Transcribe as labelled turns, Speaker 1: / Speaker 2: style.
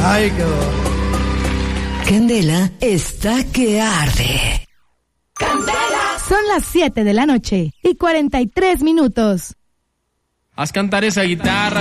Speaker 1: Ay, qué bueno.
Speaker 2: Candela está que arde.
Speaker 3: ¡Candela! Son las 7 de la noche y 43 minutos.
Speaker 4: Haz cantar esa guitarra.